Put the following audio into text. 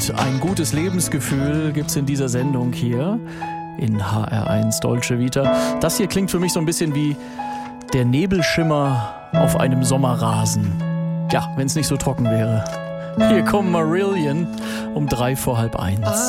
Und ein gutes Lebensgefühl gibt's in dieser Sendung hier in HR1 Dolce Vita. Das hier klingt für mich so ein bisschen wie der Nebelschimmer auf einem Sommerrasen. Ja, wenn es nicht so trocken wäre. Hier kommen Marillion um 1:03.